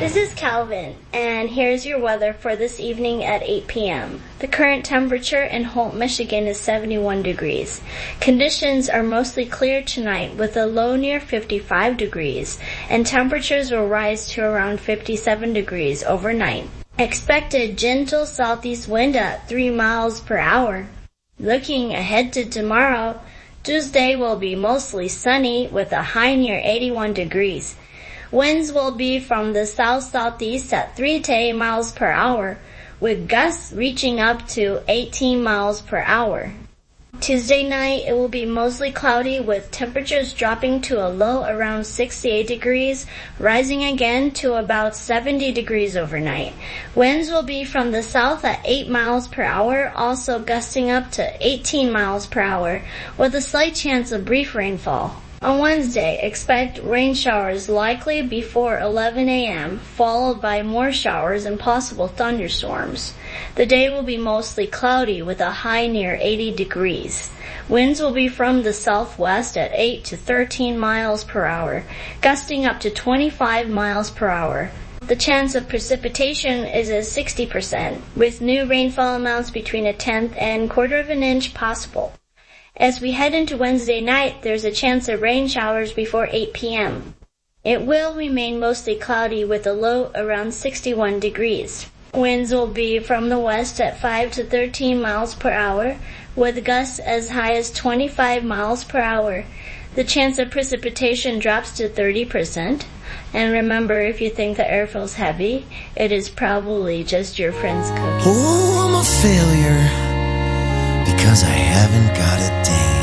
This is Calvin, and here's your weather for this evening at 8 p.m. The current temperature in Holt, Michigan is 71 degrees. Conditions are mostly clear tonight with a low near 55 degrees, and temperatures will rise to around 57 degrees overnight. Expected gentle southeast wind at 3 miles per hour. Looking ahead to tomorrow, Tuesday will be mostly sunny with a high near 81 degrees. Winds will be from the south-southeast at 3 to 8 miles per hour, with gusts reaching up to 18 miles per hour. Tuesday night, it will be mostly cloudy with temperatures dropping to a low around 68 degrees, rising again to about 70 degrees overnight. Winds will be from the south at 8 miles per hour, also gusting up to 18 miles per hour, with a slight chance of brief rainfall. On Wednesday, expect rain showers likely before 11 a.m., followed by more showers and possible thunderstorms. The day will be mostly cloudy with a high near 80 degrees. Winds will be from the southwest at 8 to 13 miles per hour, gusting up to 25 miles per hour. The chance of precipitation is at 60%, with new rainfall amounts between a tenth and quarter of an inch possible. As we head into Wednesday night, there's a chance of rain showers before 8 p.m. It will remain mostly cloudy with a low around 61 degrees. Winds will be from the west at 5 to 13 miles per hour, with gusts as high as 25 miles per hour. The chance of precipitation drops to 30%. And remember, if you think the air feels heavy, it is probably just your friend's cookie. Oh, I'm a failure because I haven't got a dame.